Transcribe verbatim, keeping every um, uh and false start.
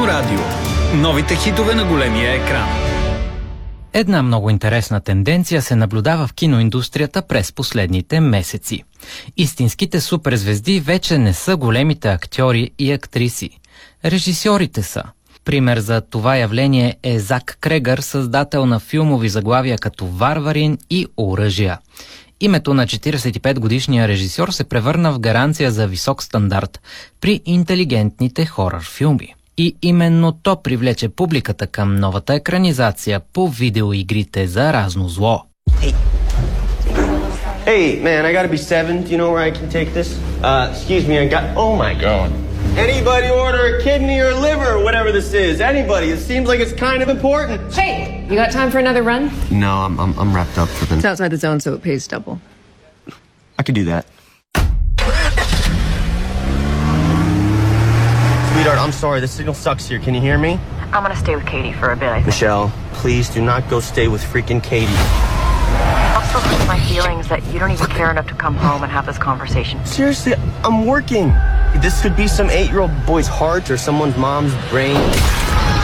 радио. Новите хитове на големия екран. Една много интересна тенденция се наблюдава в киноиндустрията през последните месеци. Истинските суперзвезди вече не са големите актьори и актриси. Режисьорите са. Пример за това явление е Зак Крегър, създател на филмови заглавия като Варварин и Оръжия. Името на четиридесет и пет годишния режисьор се превърна в гаранция за висок стандарт при интелигентните хорър филми. И именно то привлече публиката към новата екранизация по видеоигрите за разно зло. Hey. Hey, man, I gotta be seven. Do you know where I can take this? Uh, excuse me, I got... Oh my god. Anybody order a kidney or liver, whatever this is? Anybody? It seems like it's kind of important. Hey, you got time for another run? No, I'm I'm, I'm wrapped up for the... It's outside the zone, so it pays double. I could do that. Sweetheart, I'm sorry. The signal sucks here. Can you hear me? I'm gonna stay with Katie for a bit, I think. Michelle, please do not go stay with freaking Katie. Also hurts my feelings that you don't even care enough to come home and have this conversation. Seriously, I'm working. This could be some eight-year-old boy's heart or someone's mom's brain.